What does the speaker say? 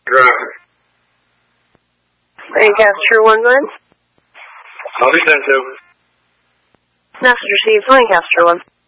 Driver. Lancaster 1 Glen. I'll be sent over. Message received, Lancaster 1.